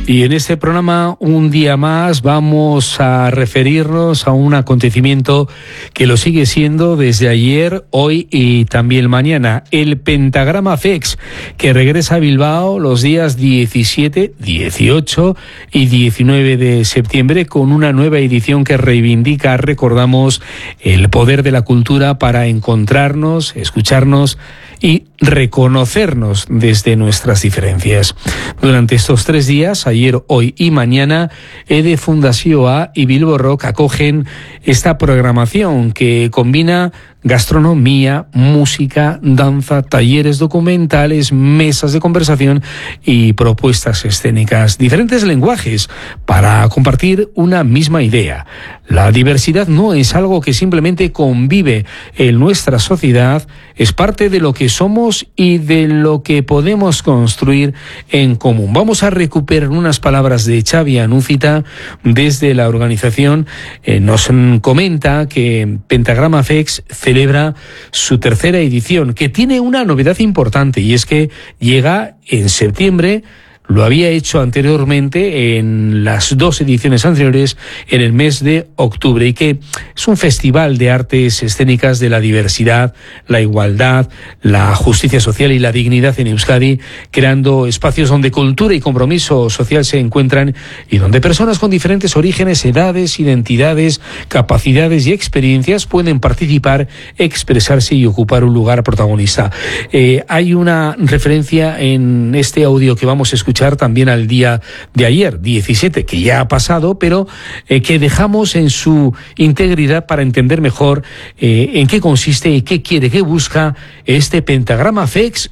Y en este programa, un día más, vamos a referirnos a un acontecimiento que lo sigue siendo desde ayer, hoy y también mañana. El Pentagrama FEX, que regresa a Bilbao los días 17, 18 y 19 de septiembre con una nueva edición que reivindica, recordamos, el poder de la cultura para encontrarnos, escucharnos y reconocernos desde nuestras diferencias. Durante estos 3 días, ayer, hoy y mañana, EDE Fundació A y Bilbo Rock acogen esta programación que combina gastronomía, música, danza, talleres documentales, mesas de conversación y propuestas escénicas. Diferentes lenguajes para compartir una misma idea. La diversidad no es algo que simplemente convive en nuestra sociedad, es parte de lo que somos y de lo que podemos construir en común. Vamos a recuperar unas palabras de Xavi Anúcita desde la organización. Nos comenta que Pentagrama FEX celebra su 3ª edición, que tiene una novedad importante, y es que llega en septiembre. Lo había hecho anteriormente en las 2 ediciones anteriores en el mes de octubre, y que es un festival de artes escénicas de la diversidad, la igualdad, la justicia social y la dignidad en Euskadi, creando espacios donde cultura y compromiso social se encuentran y donde personas con diferentes orígenes, edades, identidades, capacidades y experiencias pueden participar, expresarse y ocupar un lugar protagonista. Hay una referencia en este audio que vamos a escuchar también al día de ayer, 17, que ya ha pasado, pero que dejamos en su integridad para entender mejor en qué consiste y qué quiere, qué busca este Pentagrama FEX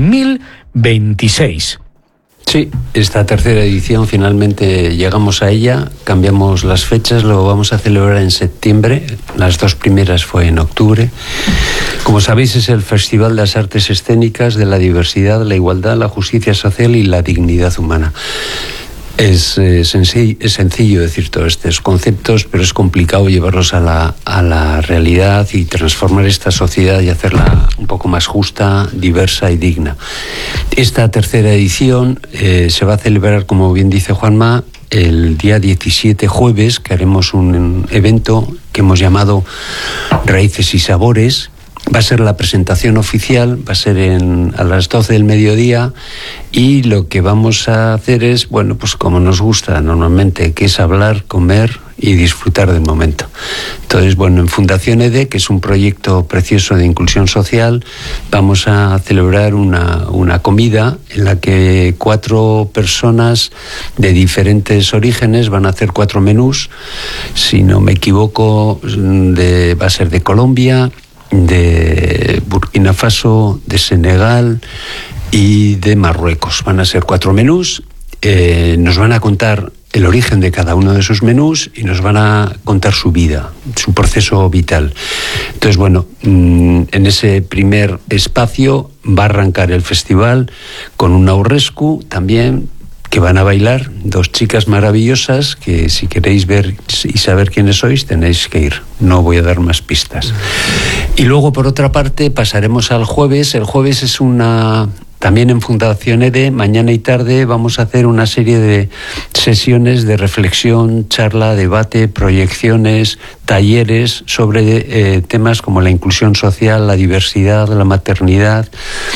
2026. Sí, esta 3ª edición finalmente llegamos a ella, cambiamos las fechas, lo vamos a celebrar en septiembre, las 2 primeras fue en octubre. Como sabéis, es el Festival de las Artes Escénicas, de la diversidad, la igualdad, la justicia social y la dignidad humana. Es sencillo decir todos estos conceptos, pero es complicado llevarlos a la realidad y transformar esta sociedad y hacerla un poco más justa, diversa y digna. Esta 3ª edición se va a celebrar, como bien dice Juanma, el día 17, jueves, que haremos un evento que hemos llamado Raíces y Sabores. Va a ser la presentación oficial, va a ser a las 12 del mediodía, y lo que vamos a hacer es, bueno, pues como nos gusta normalmente, que es hablar, comer y disfrutar del momento. Entonces, bueno, en Fundación EDE, que es un proyecto precioso de inclusión social, vamos a celebrar una comida en la que 4 personas de diferentes orígenes van a hacer 4 menús. Si no me equivoco, va a ser de Colombia, de Burkina Faso, de Senegal y de Marruecos. Van a ser 4 menús. Nos van a contar el origen de cada uno de esos menús y nos van a contar su vida, su proceso vital. Entonces, bueno, en ese primer espacio va a arrancar el festival con un aurresku también, que van a bailar 2 chicas maravillosas que, si queréis ver y saber quiénes sois, tenéis que ir. No voy a dar más pistas. Y luego, por otra parte, pasaremos al jueves. El jueves es también en Fundación EDE, mañana y tarde vamos a hacer una serie de sesiones de reflexión, charla, debate, proyecciones, talleres sobre temas como la inclusión social, la diversidad, la maternidad,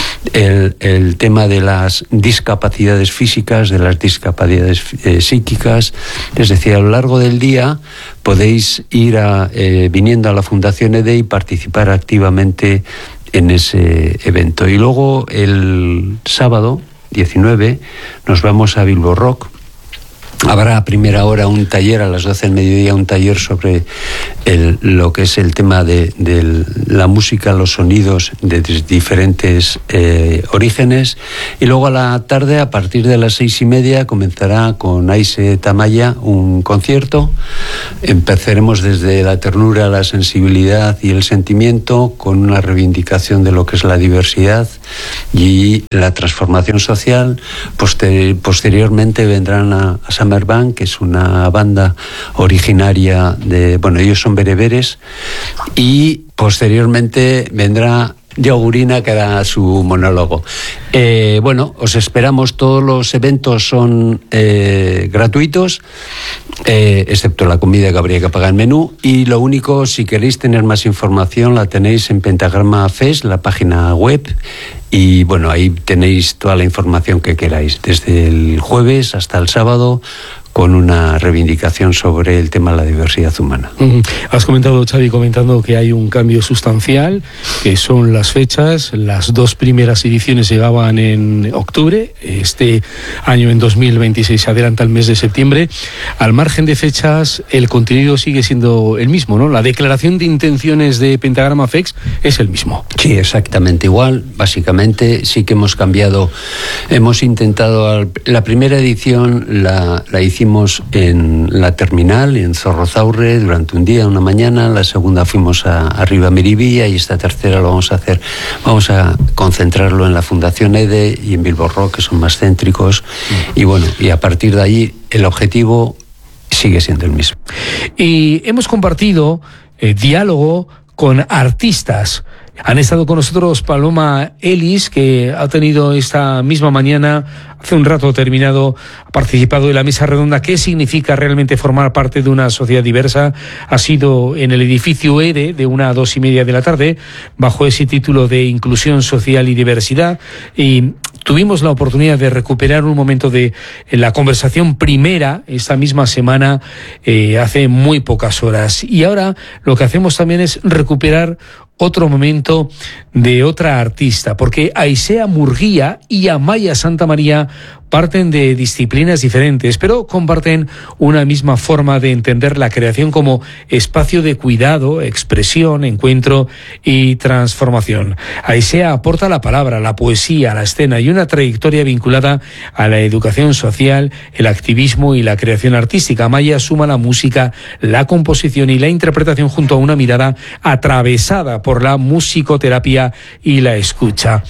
el tema de las discapacidades físicas, de las discapacidades psíquicas. Es decir, a lo largo del día podéis ir viniendo a la Fundación EDE y participar activamente en ese evento. Y luego el sábado 19 nos vamos a Bilbo Rock. Habrá a primera hora un taller, a las 12 del mediodía, un taller sobre lo que es el tema de la música, los sonidos de diferentes orígenes. Y luego a la tarde, a partir de las 6:30, comenzará con Aise Tamaya un concierto. Empezaremos desde la ternura, la sensibilidad y el sentimiento, con una reivindicación de lo que es la diversidad y la transformación social. Posteriormente vendrán a Summer Band, que es una banda originaria de... Bueno, ellos son bereberes, y posteriormente vendrá Yogurina, que hará su monólogo. Bueno, os esperamos. Todos los eventos son gratuitos, excepto la comida, que habría que pagar el menú. Y lo único, si queréis tener más información, la tenéis en Pentagrama Fest, la página web. Y bueno, ahí tenéis toda la información que queráis, desde el jueves hasta el sábado, con una reivindicación sobre el tema de la diversidad humana. Has comentado, Xavi, comentando que hay un cambio sustancial, que son las fechas. Las 2 primeras ediciones llegaban en octubre, este año en 2026 se adelanta el mes de septiembre. Al margen de fechas, el contenido sigue siendo el mismo, ¿no? La declaración de intenciones de Pentagrama FEX es el mismo. Sí, exactamente igual. Básicamente sí que hemos cambiado, hemos intentado, la primera edición la hicimos en la terminal, en Zorrozaurre, durante un día, una mañana. La segunda fuimos a Ribamiribilla, y esta tercera lo vamos a concentrarlo en la Fundación EDE y en Bilbo Rock, que son más céntricos. Y bueno, y a partir de ahí el objetivo sigue siendo el mismo. Y hemos compartido diálogo con artistas. Han estado con nosotros Paloma Ellis, que ha tenido esta misma mañana, hace un rato terminado, ha participado en la mesa redonda. ¿Qué significa realmente formar parte de una sociedad diversa? Ha sido en el edificio EDE de 1 a 2:30 de la tarde, bajo ese título de Inclusión Social y Diversidad. Y tuvimos la oportunidad de recuperar un momento de la conversación primera esta misma semana, hace muy pocas horas. Y ahora lo que hacemos también es recuperar otro momento de otra artista, porque Aisea Murguía y Amaya Santamaría parten de disciplinas diferentes, pero comparten una misma forma de entender la creación como espacio de cuidado, expresión, encuentro y transformación. Aisea aporta la palabra, la poesía, la escena y una trayectoria vinculada a la educación social, el activismo y la creación artística. Amaya suma la música, la composición y la interpretación junto a una mirada atravesada por la musicoterapia y la escucha.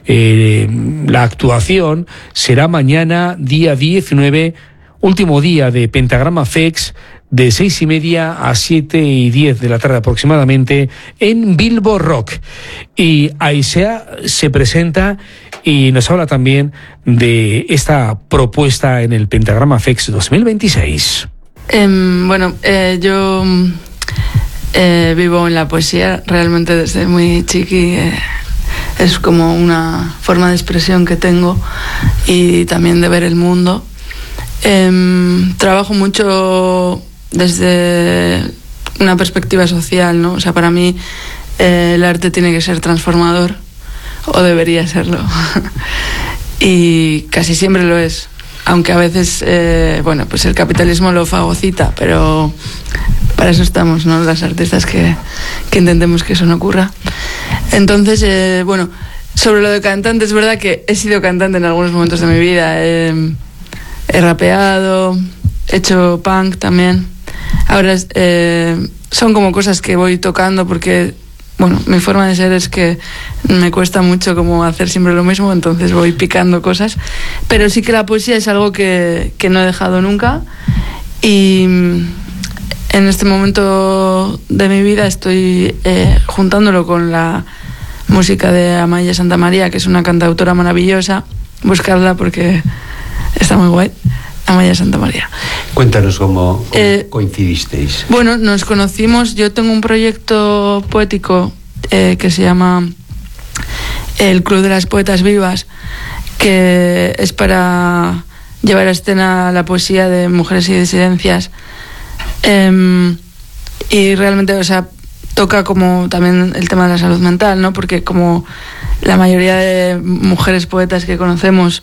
La actuación será mañana, día 19, último día de Pentagrama FEX, de 6:30 a 7:10 de la tarde aproximadamente, en Bilbo Rock. Y Aisea se presenta y nos habla también de esta propuesta en el Pentagrama FEX 2026. Yo vivo en la poesía realmente desde muy chiqui. Es como una forma de expresión que tengo, y también de ver el mundo. Trabajo mucho desde una perspectiva social, ¿no? O sea, para mí el arte tiene que ser transformador, o debería serlo. Y casi siempre lo es, aunque a veces pues el capitalismo lo fagocita, pero para eso estamos, ¿no? Las artistas que intentemos que eso no ocurra. Entonces, sobre lo de cantante, es verdad que he sido cantante en algunos momentos de mi vida. He rapeado, he hecho punk también. Ahora son como cosas que voy tocando porque, mi forma de ser es que me cuesta mucho como hacer siempre lo mismo, entonces voy picando cosas. Pero sí que la poesía es algo que no he dejado nunca, y en este momento de mi vida estoy juntándolo con la música de Amaya Santamaría, que es una cantautora maravillosa. Buscarla porque está muy guay. Amaya Santamaría. Cuéntanos cómo coincidisteis. Nos conocimos. Yo tengo un proyecto poético que se llama el Club de las Poetas Vivas, que es para llevar a escena la poesía de mujeres y disidencias. Y realmente, toca como también el tema de la salud mental, ¿no? Porque como la mayoría de mujeres poetas que conocemos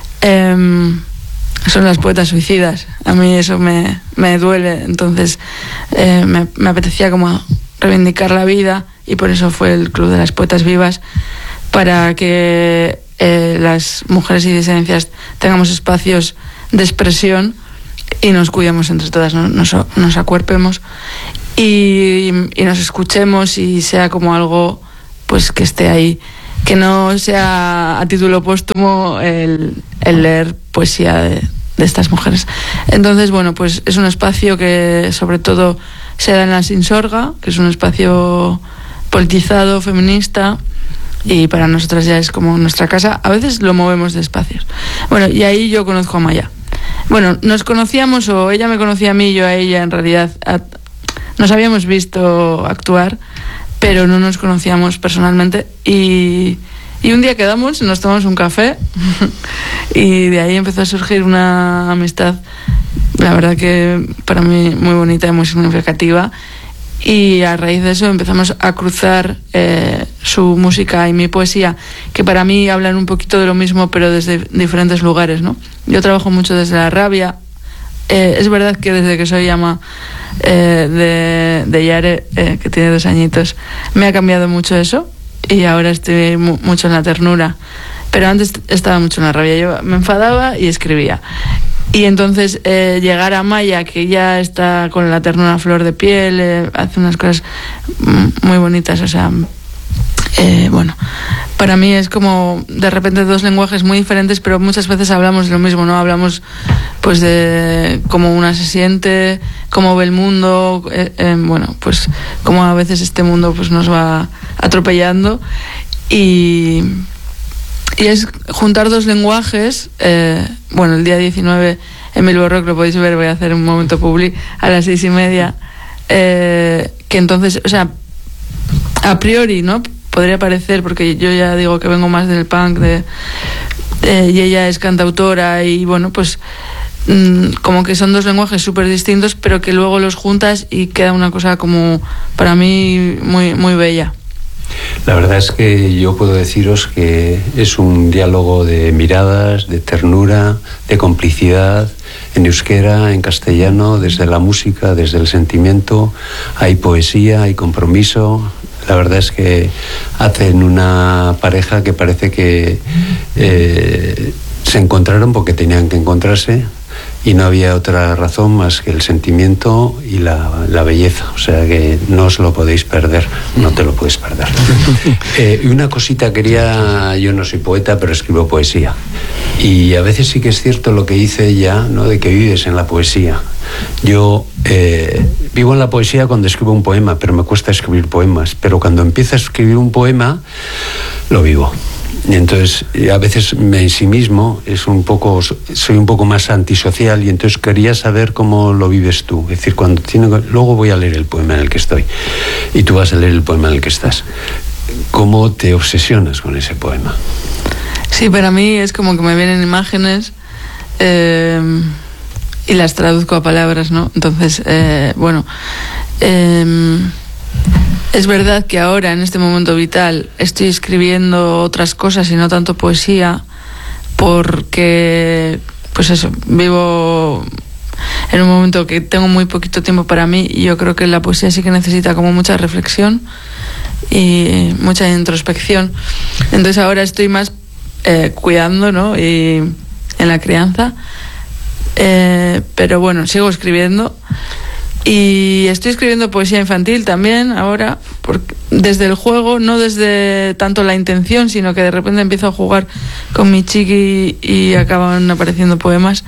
son las poetas suicidas, a mí eso me duele. Entonces me apetecía como reivindicar la vida, y por eso fue el Club de las Poetas Vivas, para que las mujeres y disidencias tengamos espacios de expresión y nos cuidemos entre todas, nos acuerpemos y nos escuchemos, y sea como algo pues que esté ahí, que no sea a título póstumo el leer poesía de estas mujeres. Entonces, pues es un espacio que sobre todo se da en la Sinsorga, que es un espacio politizado, feminista, y para nosotras ya es como nuestra casa. A veces lo movemos de espacios. Bueno, y ahí yo conozco a Maya. Bueno, nos conocíamos, o ella me conocía a mí, yo a ella, en realidad nos habíamos visto actuar, pero no nos conocíamos personalmente, y un día quedamos, nos tomamos un café y de ahí empezó a surgir una amistad, la verdad que para mí muy bonita y muy significativa. Y a raíz de eso empezamos a cruzar su música y mi poesía, que para mí hablan un poquito de lo mismo, pero desde diferentes lugares, ¿no? Yo trabajo mucho desde la rabia. Es verdad que desde que soy ama de Yare, que tiene 2 añitos, me ha cambiado mucho eso, y ahora estoy mucho en la ternura. Pero antes estaba mucho en la rabia. Yo me enfadaba y escribía. Y entonces llegar a Maya, que ya está con la ternura a flor de piel, hace unas cosas muy bonitas, o sea, bueno, para mí es como de repente 2 lenguajes muy diferentes, pero muchas veces hablamos de lo mismo, ¿no? Hablamos pues de cómo una se siente, cómo ve el mundo, bueno, pues cómo a veces este mundo pues nos va atropellando, y es juntar 2 lenguajes. Bueno, el día 19 en Bilbo Rock, lo podéis ver, voy a hacer un momento publi a las 6:30, que entonces, o sea, a priori, ¿no? Podría parecer, porque yo ya digo que vengo más del punk, y ella es cantautora, y bueno, pues como que son 2 lenguajes súper distintos, pero que luego los juntas y queda una cosa como, para mí, muy, muy bella. La verdad es que yo puedo deciros que es un diálogo de miradas, de ternura, de complicidad, en euskera, en castellano, desde la música, desde el sentimiento. Hay poesía, hay compromiso. La verdad es que hacen una pareja que parece que se encontraron porque tenían que encontrarse, y no había otra razón más que el sentimiento y la belleza. O sea que no os lo podéis perder, no te lo puedes perder. Y una cosita quería, yo no soy poeta, pero escribo poesía, y a veces sí que es cierto lo que dice ella, ¿no? De que vives en la poesía. Yo vivo en la poesía cuando escribo un poema, pero me cuesta escribir poemas, pero cuando empiezo a escribir un poema lo vivo. Y entonces a veces en sí mismo soy un poco más antisocial, y entonces quería saber cómo lo vives tú. Es decir, luego voy a leer el poema en el que estoy y tú vas a leer el poema en el que estás. ¿Cómo te obsesionas con ese poema? Sí, para mí es como que me vienen imágenes y las traduzco a palabras, ¿no? Entonces, bueno, es verdad que ahora, en este momento vital, estoy escribiendo otras cosas y no tanto poesía, porque, pues eso, vivo en un momento que tengo muy poquito tiempo para mí, y yo creo que la poesía sí que necesita como mucha reflexión y mucha introspección. Entonces ahora estoy más cuidando, ¿no? Y en la crianza, pero bueno, sigo escribiendo. Y estoy escribiendo poesía infantil también ahora, desde el juego, no desde tanto la intención, sino que de repente empiezo a jugar con mi chiqui y acaban apareciendo poemas.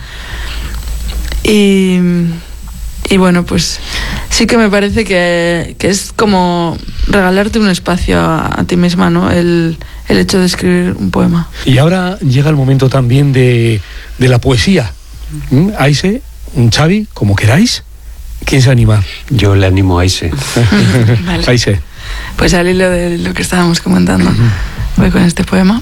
Y bueno, pues sí que me parece que es como regalarte un espacio a ti misma, ¿no? El hecho de escribir un poema. Y ahora llega el momento también de la poesía. Aise, Xavi, como queráis. ¿Quién se anima? Yo le animo a Aise. Vale. Aise. Pues al hilo de lo que estábamos comentando, voy con este poema.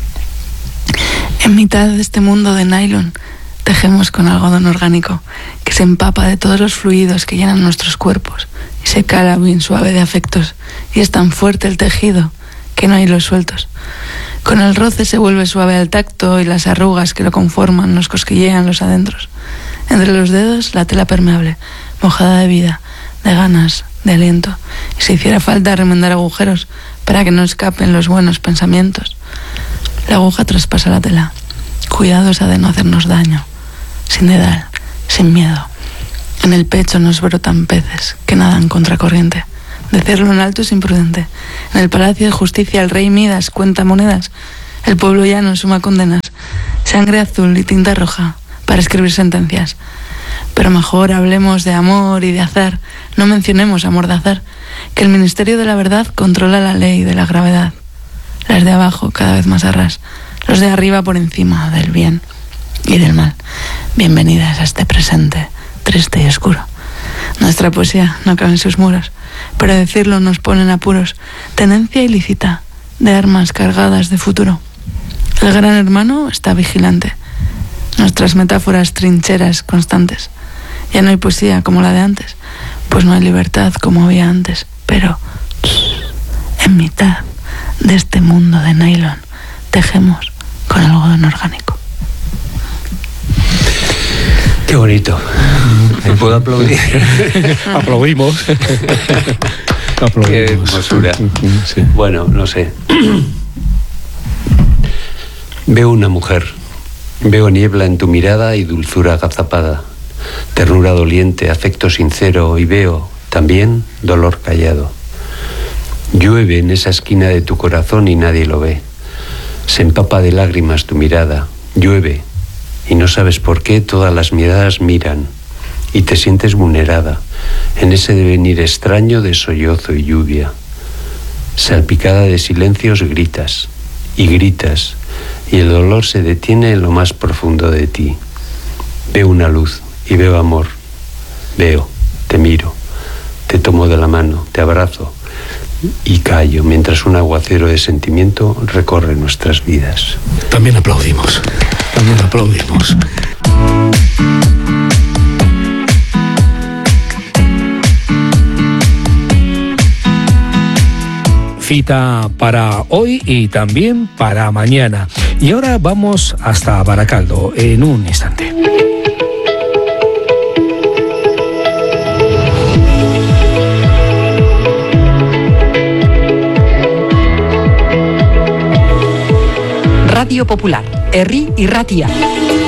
En mitad de este mundo de nylon, tejemos con algodón orgánico que se empapa de todos los fluidos que llenan nuestros cuerpos y se cala bien suave de afectos, y es tan fuerte el tejido que no hay hilos sueltos. Con el roce se vuelve suave al tacto, y las arrugas que lo conforman nos cosquillean los adentros. Entre los dedos la tela permeable, mojada de vida, de ganas, de aliento, y si hiciera falta remendar agujeros para que no escapen los buenos pensamientos. La aguja traspasa la tela, cuidadosa de no hacernos daño, sin dedal, sin miedo. En el pecho nos brotan peces que nadan contracorriente. Decirlo en alto es imprudente. En el Palacio de Justicia el rey Midas cuenta monedas, el pueblo llano suma condenas, sangre azul y tinta roja para escribir sentencias. Pero mejor hablemos de amor y de azar, no mencionemos amor de azar, que el Ministerio de la Verdad controla la ley de la gravedad. las de abajo cada vez más a ras, los de arriba por encima del bien y del mal. Bienvenidas a este presente triste y oscuro. Nuestra poesía no cabe en sus muros, pero decirlo nos pone en apuros. Tenencia ilícita de armas cargadas de futuro. El gran hermano está vigilante. Nuestras metáforas trincheras constantes. Ya no hay poesía como la de antes, pues no hay libertad como había antes. Pero en mitad de este mundo de nylon tejemos con algodón orgánico. Qué bonito. ¿Me puedo aplaudir? Aplaudimos. Qué hermosura. Sí. Bueno, no sé. Veo una mujer. Veo niebla en tu mirada y dulzura agazapada, ternura doliente, afecto sincero, y veo también dolor callado. Llueve en esa esquina de tu corazón y nadie lo ve. Se empapa de lágrimas tu mirada. Llueve y no sabes por qué todas las miradas miran y te sientes vulnerada en ese devenir extraño de sollozo y lluvia. Salpicada de silencios gritas y gritas y el dolor se detiene en lo más profundo de ti. Veo una luz y veo amor. Veo, te miro, te tomo de la mano, te abrazo y callo mientras un aguacero de sentimiento recorre nuestras vidas. También aplaudimos. También aplaudimos. Cita para hoy y también para mañana. Y ahora vamos hasta Baracaldo en un instante. Radio Popular, Herri y Ratia.